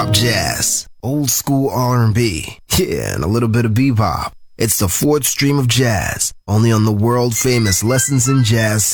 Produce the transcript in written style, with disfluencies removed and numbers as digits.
hip-hop jazz, old school R&B, yeah, and a little bit of bebop. It's the fourth stream of jazz, only on the world-famous Lessons in Jazz